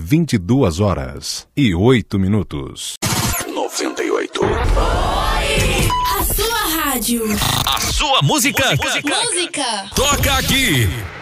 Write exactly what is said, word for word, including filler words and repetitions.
vinte e duas horas e oito minutos. noventa e oito. A sua rádio. A sua música. Música. Toca aqui.